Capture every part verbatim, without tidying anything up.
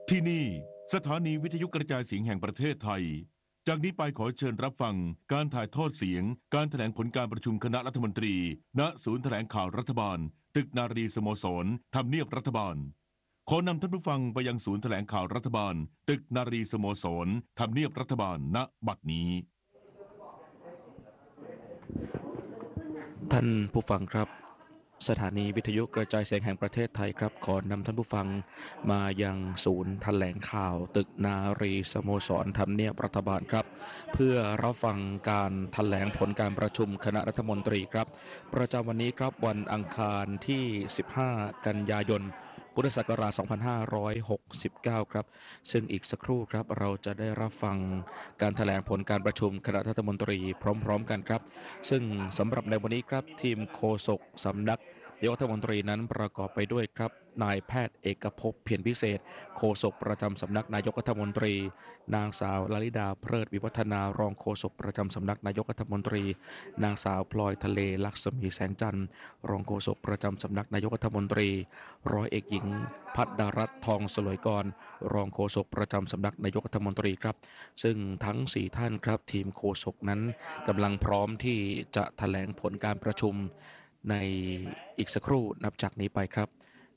ที่นี่สถานีวิทยุกระจายเสียงแห่งประเทศไทยจากนี้ไปขอเชิญรับฟังการถ่ายทอดเสียงการแถลงผลการประชุมคณะรัฐมนตรีณศูนย์แถลงข่าวรัฐบาลตึกนารีสโมสรทำเนียบรัฐบาลขอนำท่านผู้ฟังไปยังศูนย์แถลงข่าวรัฐบาลตึกนารีสโมสรทำเนียบรัฐบาลณบัดนี้ท่านผู้ฟังครับสถานีวิทยุกระจายเสียงแห่งประเทศไทยครับขอนำท่านผู้ฟังมายังศูนย์แถลงข่าวตึกนารีสโมสรทำเนียบรัฐบาลครับเพื่อรับฟังการแถลงผลการประชุมคณะรัฐมนตรีครับประจำวันนี้ครับวันอังคารที่สิบห้ากันยายนพุทธศักราชสองพันห้าร้อยหกสิบเก้าครับซึ่งอีกสักครู่ครับเราจะได้รับฟังการแถลงผลการประชุมคณะรัฐมนตรีพร้อมๆกันครับซึ่งสำหรับในวันนี้ครับทีมโฆษกสำนักนายกรัฐมนตรีนั้นประกอบไปด้วยครับนายแพทย์เอกภพเพียรพิเศษโฆษกประจำสำนักนายกรัฐมนตรีนางสาวลลิดาเพลิดวิวัฒนารองโฆษกประจำสำนักนายกรัฐมนตรีนางสาวพลอยทะเลลักษมีแสงจันทร์รองโฆษกประจำสำนักนายกรัฐมนตรีร้อยเอกหญิงพัฒดารัตน์ทองสลวยกรรองโฆษกประจำสำนักนายกรัฐมนตรีครับซึ่งทั้งสี่ท่านครับทีมโฆษกนั้นกำลังพร้อมที่จะแถลงผลการประชุมในอีกสักครู่นับจากนี้ไปครับ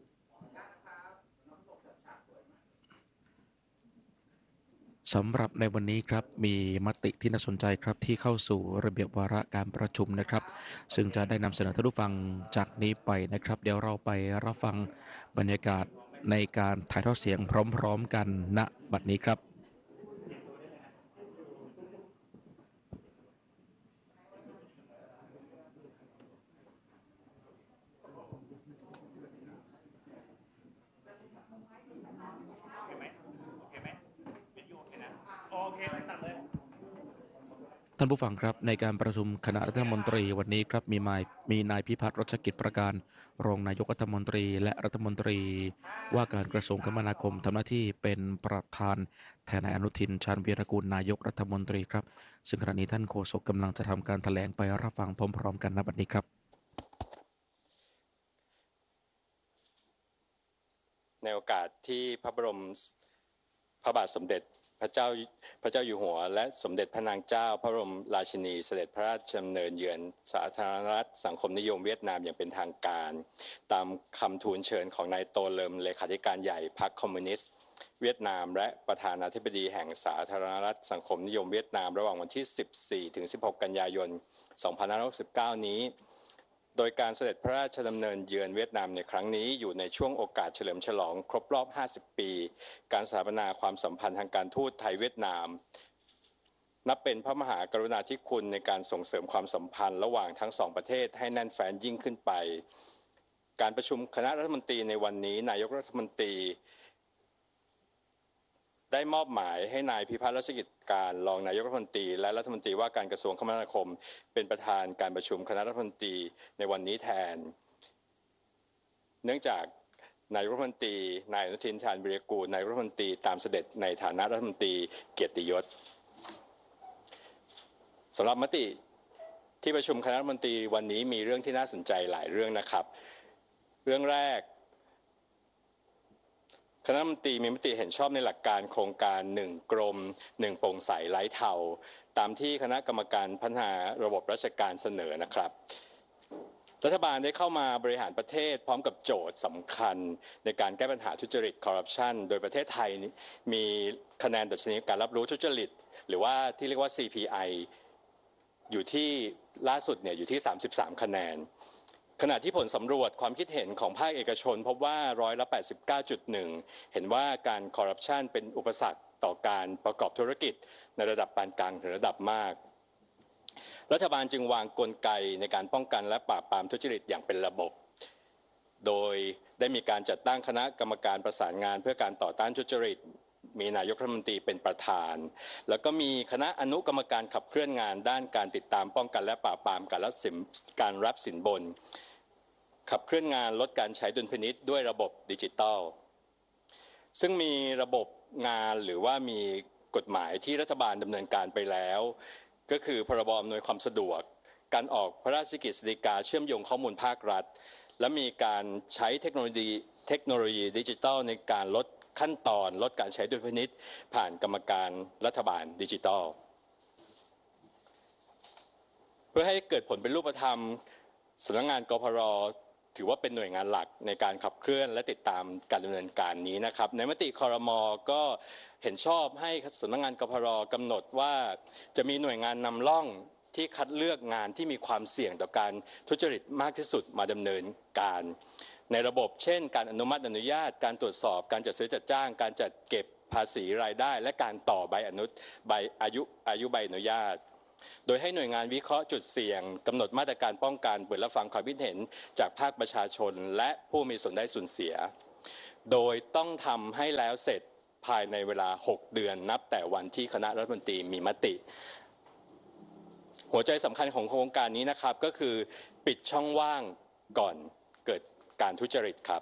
สำหรับในวันนี้ครับมีมติที่น่าสนใจครับที่เข้าสู่ระเบียบวาระการประชุมนะครับซึ่งจะได้นำเสนอท่านผู้ฟังจากนี้ไปนะครับเดี๋ยวเราไปรับฟังบรรยากาศในการถ่ายทอดเสียงพร้อมๆกันณบัดนี้ครับท่านผู้ฟังครับในการประชุมคณะรัฐมนตรีวันนี้ครับมีนายมีนายพิพัฒน์รัชกิจประการรองนายกรัฐมนตรีและรัฐมนตรีว่าการกระทรวงคมนาคมทำหน้าที่เป็นประธานแทนนายอนุทินชาญวีรกูลนายกรัฐมนตรีครับซึ่งขณะนี้ท่านโฆษกกำลังจะทำการแถลงไปรับฟังพร้อมๆกันณบัดนี้ครับในโอกาสที่พระบรมพระบาทสมเด็จพระเจ้าพระเจ้าอยู่หัวและสมเด็จพระนางเจ้าพระบรมราชินีเสด็จพระราชดำเนินเยือนสาธารณรัฐสังคมนิยมเวียดนามอย่างเป็นทางการตามคำทูลเชิญของนายโตเลิมเลขาธิการใหญ่พรรคคอมมิวนิสต์เวียดนามและประธานาธิบดีแห่งสาธารณรัฐสังคมนิยมเวียดนามระหว่างวันที่สิบสี่ถึงสิบหกกันยายนสองพันห้าร้อยหกสิบเก้านี้โดยการเสด็จพระราชดำเนินเยือนเวียดนามในครั้งนี้อยู่ในช่วงโอกาสเฉลิมฉลองครบรอบห้าสิบปีการสถาปนาความสัมพันธ์ทางการทูตไทยเวียดนามนับเป็นพระมหากรุณาธิคุณในการส่งเสริมความสัมพันธ์ระหว่างทั้งสองประเทศให้แน่นแฟ้นยิ่งขึ้นไปการประชุมคณะรัฐมนตรีในวันนี้นายกรัฐมนตรีได้มอบหมายให้นายพิพัฒน์รัชกิจการรองนายกรัฐมนตรีและรัฐมนตรีว่าการกระทรวงคมนาคมเป็นประธานการประชุมคณะรัฐมนตรีในวันนี้แทนเนื่องจากนายกรัฐมนตรีนายอนุทินชาญวีรกูลนายกรัฐมนตรีตามเสด็จในฐานะรัฐมนตรีเกียรติยศสำหรับมติที่ประชุมคณะรัฐมนตรีวันนี้มีเรื่องที่น่าสนใจหลายเรื่องนะครับเรื่องแรกคณะรัฐมนตรีมีมติเห็นชอบในหลักการโครงการหนึ่งกรมหนึ่งโปร่งใสไร้เทาตามที่คณะกรรมการพัฒนาระบบราชการเสนอนะครับรัฐบาลได้เข้ามาบริหารประเทศพร้อมกับโจทย์สำคัญในการแก้ปัญหาทุจริตคอร์รัปชันโดยประเทศไทยมีคะแนนดัชนีการรับรู้ทุจริตหรือว่าที่เรียกว่า ซี พี ไอ อยู่ที่ล่าสุดเนี่ยอยู่ที่สามสิบสามคะแนนขณะที่ผลสำรวจความคิดเห็นของภาคเอกชนพบว่าร้อยละ แปดสิบเก้าจุดหนึ่ง เห็นว่าการคอร์รัปชันเป็นอุปสรรคต่อการประกอบธุรกิจในระดับปานกลางถึงระดับมากรัฐบาลจึงวางกลไกในการป้องกันและปราบปรามทุจริตอย่างเป็นระบบโดยได้มีการจัดตั้งคณะกรรมการประสานงานเพื่อการต่อต้านทุจริตมีนายกรัฐมนตรีเป็นประธานแล้วก็มีคณะอนุกรรมการขับเคลื่อนงานด้านการติดตามป้องกันและปราบปรามการรับสินการรับสินบนขับเคลื่อนงานลดการใช้ดุลพินิจด้วยระบบดิจิทัลซึ่งมีระบบงานหรือว่ามีกฎหมายที่รัฐบาลดำเนินการไปแล้วก็คือพรบอำนวยความสะดวกการออกพระราชกฤษฎีกาเชื่อมโยงข้อมูลภาครัฐและมีการใช้เทคโนโลยีเทคโนโลยีดิจิทัลในการลดขั้นตอนลดการใช้ดุลพินิจผ่านกรรมการรัฐบาลดิจิทัลเพื่อให้เกิดผลเป็นรูปธรรมสำนักงานกพร.ถือว่าเป็นหน่วยงานหลักในการขับเคลื่อนและติดตามการดำเนินการนี้นะครับในมติครม.ก็เห็นชอบให้สำนักงานกพร.กำหนดว่าจะมีหน่วยงานนำร่องที่คัดเลือกงานที่มีความเสี่ยงต่อการทุจริตมากที่สุดมาดำเนินการในระบบเช่นการอนุมัติอนุญาตการตรวจสอบการจัดซื้อจัดจ้างการจัดเก็บภาษีรายได้และการต่อใบอนุใบอายุอายุใบอนุญาตโดยให้หน่วยงานวิเคราะห์จุดเสี่ยงกำหนดมาตรการป้องกันเปิดรับฟังความคิดเห็นจากภาคประชาชนและผู้มีส่วนได้ส่วนเสียโดยต้องทำให้แล้วเสร็จภายในเวลาหกเดือนนับแต่วันที่คณะรัฐมนตรีมีมติหัวใจสำคัญของโครงการนี้นะครับก็คือปิดช่องว่างก่อนเกิดการทุจริตครับ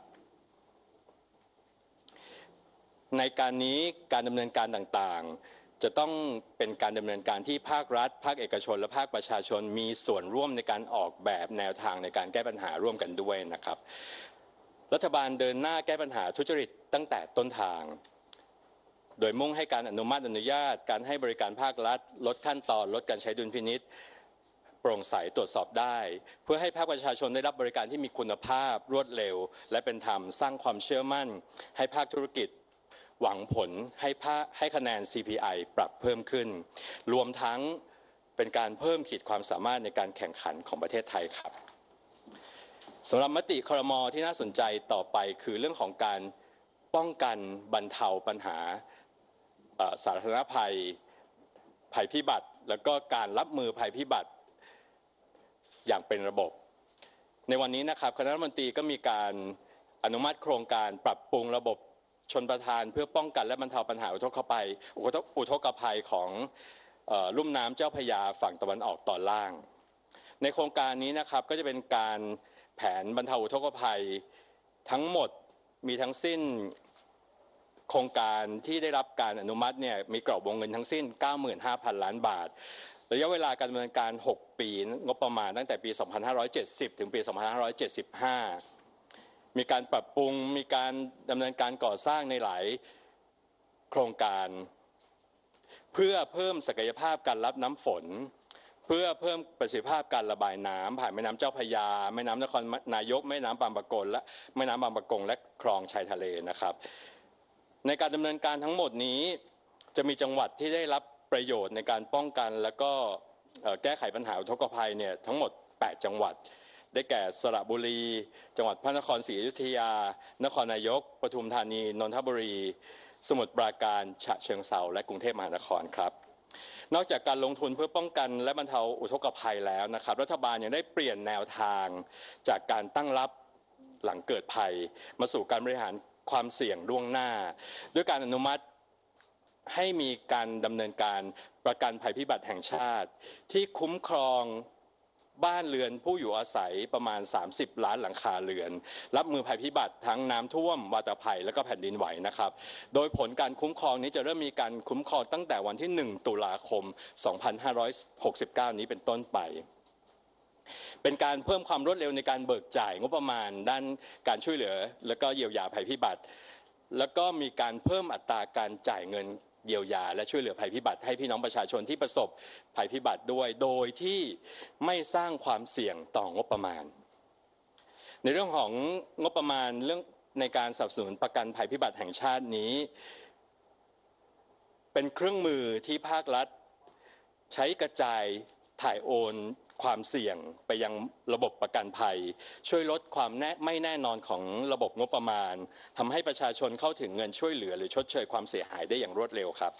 ในการนี้การดำเนินการต่างๆจะต้องเป็นการดำเนินการที่ภาครัฐภาคเอกชนและภาคประชาชนมีส่วนร่วมในการออกแบบแนวทางในการแก้ปัญหาร่วมกันด้วยนะครับรัฐบาลเดินหน้าแก้ปัญหาทุจริตตั้งแต่ต้นทางโดยมุ่งให้การอนุมัติอนุญาตการให้บริการภาครัฐลดขั้นตอนลดการใช้ดุลพินิจโปร่งใสตรวจสอบได้เพื่อให้ภาคประชาชนได้รับบริการที่มีคุณภาพรวดเร็วและเป็นธรรมสร้างความเชื่อมั่นให้ภาคธุรกิจหวังผลให้ภาคให้คะแนน ซี พี ไอ ปรับเพิ่มขึ้นรวมทั้งเป็นการเพิ่มขีดความสามารถในการแข่งขันของประเทศไทยครับสำหรับมติครม.ที่น่าสนใจต่อไปคือเรื่องของการป้องกันบรรเทาปัญหาสาธารณภัยภัยพิบัติแล้วก็การรับมือภัยพิบัติอย่างเป็นระบบในวันนี้นะครับคณะรัฐมนตรีก็มีการอนุมัติโครงการปรับปรุงระบบชลประทานเพื่อป้องกันและบรรเทาปัญหาอุทกภัยอุทกภัยของลุ่มน้ำเจ้าพระยาฝั่งตะวันออกตอนล่างในโครงการนี้นะครับก็จะเป็นการแผนบรรเทาอุทกภัยทั้งหมดมีทั้งสิ้นโครงการที่ได้รับการอนุมัติเนี่ยมีกรอบวงเงินทั้งสิ้น เก้าหมื่นห้าพัน ล้านบาทระยะเวลาการดำเนินการหกปีงบประมาณตั้งแต่ปีสองพันห้าร้อยเจ็ดสิบถึงปีสองพันห้าร้อยเจ็ดสิบห้ามีการปรับปรุงมีการดำเนินการก่อสร้างในหลายโครงการเพื่อเพิ่มศักยภาพการรับน้ำฝนเพื่อเพิ่มประสิทธิภาพการระบายน้ำผ่านแม่น้ำเจ้าพระยาแม่น้ำนครนายกแม่น้ำบางปะกงและแม่น้ำบางปะกงและคลองชายทะเลนะครับในการดำเนินการทั้งหมดนี้จะมีจังหวัดที่ได้รับประโยชน์ในการป้องกันและก็แก้ไขปัญหาอุทกภัยเนี่ยทั้งหมดแปดจังหวัดได้แก่สระบุรีจังหวัดพระนครศรีอยุธยานครนายกปทุมธานีนนทบุรีสมุทรปราการฉะเชิงเทราและกรุงเทพมหานครครับนอกจากการลงทุนเพื่อป้องกันและบรรเทาอุทกภัยแล้วนะครับรัฐบาลยังได้เปลี่ยนแนวทางจากการตั้งรับหลังเกิดภัยมาสู่การบริหารความเสี่ยงล่วงหน้าด้วยการอนุมัติให้มีการดำเนินการประกันภัยพิบัติแห่งชาติที่คุ้มครองบ้านเรือนผู้อยู่อาศัยประมาณสามสิบล้านหลังคาเรือนรับมือภัยพิบัติทั้งน้ำท่วมวาตภัยและก็แผ่นดินไหวนะครับโดยผลการคุ้มครองนี้จะเริ่มมีการคุ้มครองตั้งแต่วันที่หนึ่งตุลาคมสองพันห้าร้อยหกสิบเก้านี้เป็นต้นไปเป็นการเพิ่มความรวดเร็วในการเบิกจ่ายงบประมาณด้านการช่วยเหลือและก็เยียวยาภัยพิบัติแล้วก็มีการเพิ่มอัตราการจ่ายเงินเยียวยาและช่วยเหลือภัยพิบัติให้พี่น้องประชาชนที่ประสบภัยพิบัติด้วยโดยที่ไม่สร้างความเสี่ยงต่องบประมาณในเรื่องของงบประมาณเรื่องในการสนับสนุนประกันภัยพิบัติแห่งชาตินี้เป็นเครื่องมือที่ภาครัฐใช้กระจายถ่ายโอนความเสี่ยงไปยังระบบประกันภัยช่วยลดความแน่ไม่แน่นอนของระบบงบประมาณทำให้ประชาชนเข้าถึงเงินช่วยเหลือหรือชดเชยความเสียหายได้อย่างรวดเร็วครับ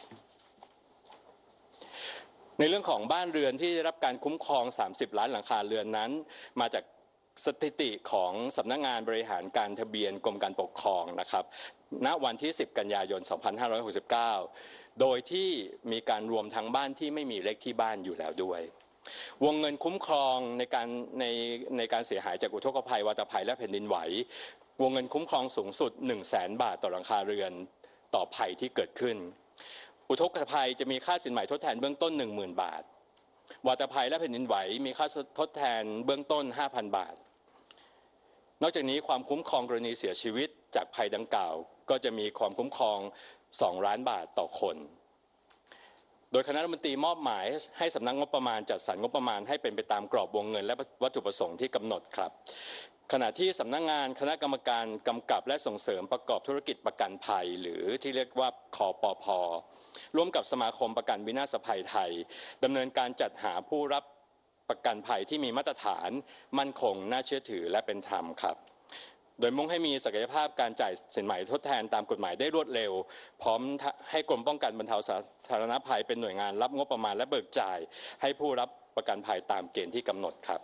ในเรื่องของบ้านเรือนที่ได้รับการคุ้มครองสามสิบล้านหลังคาเรือนนั้นมาจากสถิติของสำนักงานบริหารการทะเบียนกรมการปกครองนะครับณวันที่สิบกันยายนสองพันห้าร้อยหกสิบเก้าโดยที่มีการรวมทั้งบ้านที่ไม่มีเลขที่บ้านอยู่แล้วด้วยวงเงินคุ้มครองในการในในการเสียหายจากอุทกภัยวาตภัยและแผ่นดินไหววงเงินคุ้มครองสูงสุด หนึ่งแสน บาทต่อหลังคาเรือนต่อภัยที่เกิดขึ้นอุทกภัยจะมีค่าสินไหมทดแทนเบื้องต้น หนึ่งหมื่น บาทวาตภัยและแผ่นดินไหวมีค่าทดแทนเบื้องต้น ห้าพัน บาทนอกจากนี้ความคุ้มครองกรณีเสียชีวิตจากภัยดังกล่าวก็จะมีความคุ้มครองสองล้านบาทต่อคนโดยคณะรัฐมนตรีมอบหมายให้สำนักงบประมาณจัดสรรงบประมาณให้เป็นไปตามกรอบวงเงินและวัตถุประสงค์ที่กำหนดครับขณะที่สำนักงานคณะกรรมการกำกับและส่งเสริมประกอบธุรกิจประกันภัยหรือที่เรียกว่าคปภ.ร่วมกับสมาคมประกันวินาศภัยไทยดำเนินการจัดหาผู้รับประกันภัยที่มีมาตรฐานมั่นคงน่าเชื่อถือและเป็นธรรมครับโดยมุ่งให้มีศักยภาพการจ่ายสินไหมทดแทนตามกฎหมายได้รวดเร็วพร้อมให้กรมป้องกันบรรเทาสาธารณภัยเป็นหน่วยงานรับงบประมาณและเบิกจ่ายให้ผู้รับประกันภัยตามเกณฑ์ที่กำหนดครับ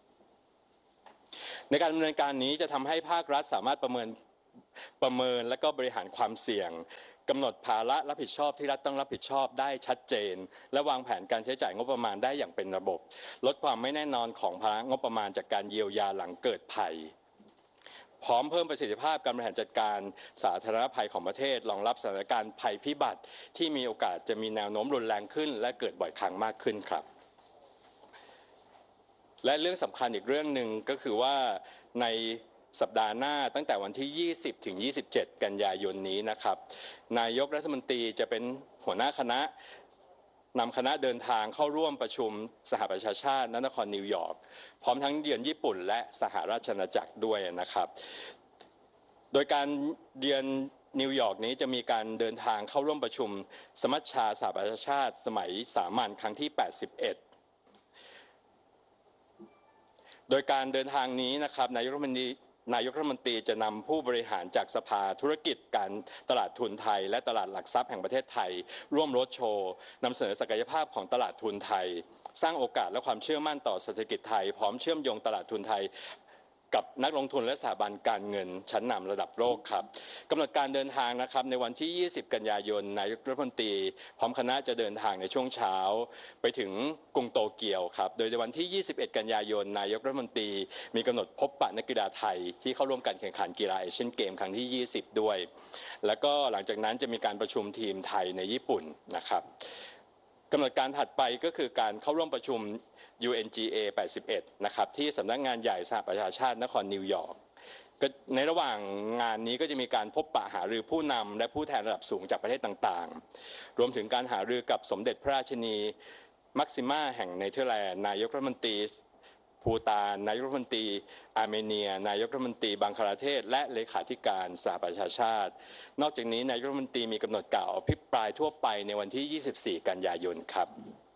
ในการดำเนินการนี้จะทำให้ภาครัฐสามารถประเมินประเมินและก็บริหารความเสี่ยงกำหนดภาระรับผิดชอบที่รัฐต้องรับผิดชอบได้ชัดเจนและวางแผนการใช้จ่ายงบประมาณได้อย่างเป็นระบบลดความไม่แน่นอนของภาระงบประมาณจากการเยียวยาหลังเกิดภัยพร้อมเพิ่มประสิทธิภาพการบริหารจัดการสาธารณภัยของประเทศรองรับสถานการณ์ภัยพิบัติที่มีโอกาสจะมีแนวโน้มรุนแรงขึ้นและเกิดบ่อยครั้งมากขึ้นครับและเรื่องสำคัญอีกเรื่องหนึ่งก็คือว่าในสัปดาห์หน้าตั้งแต่วันที่ยี่สิบถึงยี่สิบเจ็ดกันยายนนี้นะครับนายกรัฐมนตรีจะเป็นหัวหน้าคณะนำคณะเดินทางเข้าร่วมประชุมสหประชาชาติณนครนิวยอร์กพร้อมทั้งเยือนญี่ปุ่นและสหราชอาณาจักรด้วยนะครับโดยการเยือนนิวยอร์กนี้จะมีการเดินทางเข้าร่วมประชุมสมัชชาสหประชาชาติสมัยสามัญครั้งที่แปดสิบเอ็ดโดยการเดินทางนี้นะครับนายกรัฐมนตรีนายกรัฐมนตรีจะนำผู้บริหารจากสภาธุรกิจการตลาดทุนไทยและตลาดหลักทรัพย์แห่งประเทศไทยร่วมโรดโชว์นำเสนอศักยภาพของตลาดทุนไทยสร้างโอกาสและความเชื่อมั่นต่อเศรษฐกิจไทยพร้อมเชื่อมโยงตลาดทุนไทยกับนักลงทุนและสถาบันการเงินชั้นนำระดับโลกครับกำหนดการเดินทางนะครับในวันที่ยี่สิบกันยายนนายกรัฐมนตรีพร้อมคณะจะเดินทางในช่วงเช้าไปถึงกรุงโตเกียวครับโดยในวันที่ยี่สิบเอ็ดกันยายนนายกรัฐมนตรีมีกำหนดพบปะนักกีฬาไทยที่เข้าร่วมการแข่งขันกีฬาเอเชียนเกมครั้งที่ยี่สิบด้วยแล้วก็หลังจากนั้นจะมีการประชุมทีมไทยในญี่ปุ่นนะครับกำหนดการถัดไปก็คือการเข้าร่วมประชุมยู เอ็น จี เอ แปดสิบเอ็ดนะครับที่สำนักงานใหญ่สหประชาชาตินครนิวยอร์กในระหว่างงานนี้ก็จะมีการพบปะหารือผู้นำและผู้แทนระดับสูงจากประเทศต่างๆรวมถึงการหารือกับสมเด็จพระราชินีมักซิมาแห่งเนเธอร์แลนด์นายกรัฐมนตรีภูฏานนายกรัฐมนตรีอาร์เมเนียนายกรัฐมนตรีบังคลาเทศและเลขาธิการสหประชาชาตินอกจากนี้นายกรัฐมนตรีมีกำหนดกล่าวอภิปรายทั่วไปในวันที่ยี่สิบสี่กันยายนครับ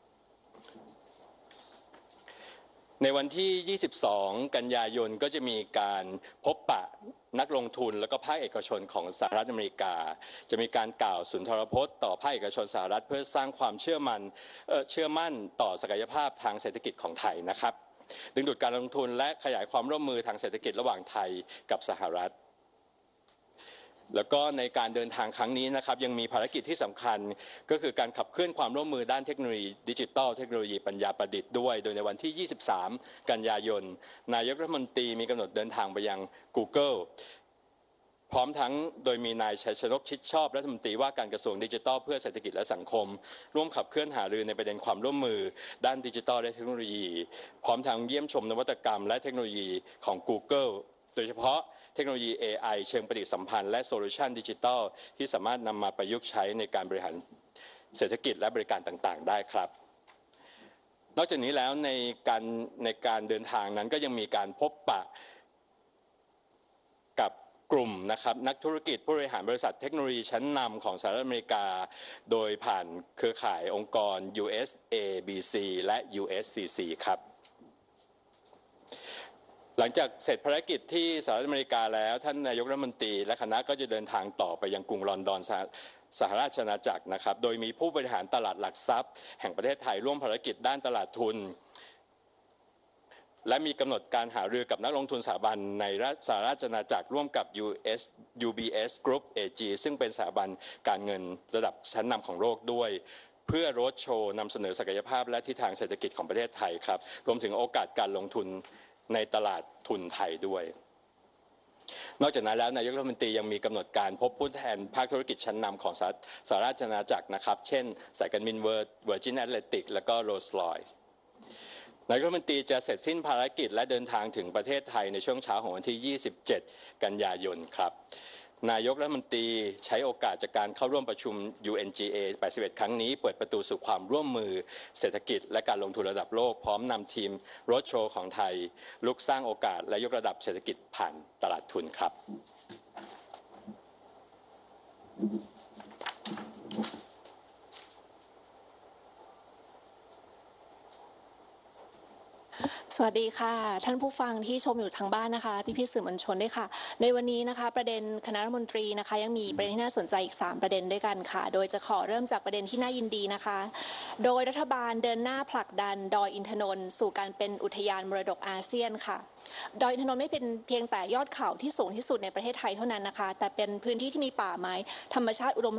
ในวันที่ยี่สิบสองกันยายนก็จะมีการพบปะนักลงทุนและก็ภาคเอกชนของสหรัฐอเมริกาจะมีการกล่าวสุนทรพจน์ต่อภาคเอกชนสหรัฐเพื่อสร้างความเชื่อมั่นเอ่อเชื่อมั่นต่อศักยภาพทางเศรษฐกิจของไทยนะครับดึงดูดการลงทุนและขยายความร่วมมือทางเศรษฐกิจระหว่างไทยกับสหรัฐแล้วก็ในการเดินทางครั้งนี้นะครับยังมีภารกิจที่สำคัญก็คือการขับเคลื่อนความร่วมมือด้านเทคโนโลยีดิจิทัลเทคโนโลยีปัญญาประดิษฐ์ด้วยโดยในวันที่ยี่สิบสามกันยายนนายกรัฐมนตรีมีกำหนดเดินทางไปยัง Google พร้อมทั้งโดยมีนายชัยชนกชิดชอบรัฐมนตรีว่าการกระทรวงดิจิทัลเพื่อเศรษฐกิจและสังคมร่วมขับเคลื่อนหารือในประเด็นความร่วมมือด้านดิจิทัลและเทคโนโลยีพร้อมทั้งเยี่ยมชมนวัตกรรมและเทคโนโลยีของ Google โดยเฉพาะเทคโนโลยี เอ ไอ เชิงปฏิสัมพันธ์และโซลูชันดิจิทัลที่สามารถนำมาประยุกต์ใช้ในการบริหารเศรษฐกิจและบริการต่างๆได้ครับนอกจากนี้แล้วในการในการเดินทางนั้นก็ยังมีการพบปะกับกลุ่มนะครับนักธุรกิจผู้บริหารบริษัทเทคโนโลยีชั้นนำของสหรัฐอเมริกาโดยผ่านเครือข่ายองค์กร ยู เอส เอ บี ซี และ ยู เอส ซี ซี ครับหลังจากเสร็จภารกิจที่สหรัฐอเมริกาแล้วท่านนายกรัฐมนตรีและคณะก็จะเดินทางต่อไปยังกรุงลอนดอนสหราชอาณาจักรนะครับโดยมีผู้บริหารตลาดหลักทรัพย์แห่งประเทศไทยร่วมภารกิจด้านตลาดทุนและมีกำหนดการหารือกับนักลงทุนสถาบันในสหราชอาณาจักรร่วมกับ ยู เอส ยู บี เอส Group เอ จี ซึ่งเป็นสถาบันการเงินระดับชั้นนำของโลกด้วยเพื่อโรดโชว์นำเสนอศักยภาพและทิศทางเศรษฐกิจของประเทศไทยครับรวมถึงโอกาสการลงทุนในตลาดทุนไทยด้วยนอกจากนั้นแล้วนายกรัฐมนตรียังมีกำหนดการพบผู้แทนภาคธุรกิจชั้นนำของสหราชอาณาจักรนะครับเช่นสายการบินเวิร์ดเวอร์จินแอตแลนติกและก็โรลส์รอยซ์นายกรัฐมนตรีจะเสร็จสิ้นภารกิจและเดินทางถึงประเทศไทยในช่วงเช้าของวันที่ยี่สิบเจ็ดกันยายนครับนายกรัฐมนตรีใช้โอกาสจากการเข้าร่วมประชุม ยู เอ็น จี เอ แปดสิบเอ็ด ครั้งนี้เปิดประตูสู่ความร่วมมือเศรษฐกิจและการลงทุนระดับโลกพร้อมนำทีมโรดโชว์ของไทยลุกสร้างโอกาสและยกระดับเศรษฐกิจผ่านตลาดทุนครับสวัสดีค่ะท่านผู้ฟังที่ชมอยู่ทางบ้านนะคะพี่ๆสื่อมวลชนด้วยค่ะในวันนี้นะคะประเด็นคณะรัฐมนตรีนะคะยังมีประเด็นที่น่าสนใจอีกสามประเด็นด้วยกันค่ะโดยจะขอเริ่มจากประเด็นที่น่ายินดีนะคะโดยรัฐบาลเดินหน้าผลักดันดอยอินทนนท์สู่การเป็นอุทยานมรดกอาเซียนค่ะดอยอินทนนท์ไม่เป็นเพียงแต่ยอดเขาที่สูงที่สุดในประเทศไทยเท่านั้นนะคะแต่เป็นพื้นที่ที่มีป่าไม้ธรรมชาติอุดม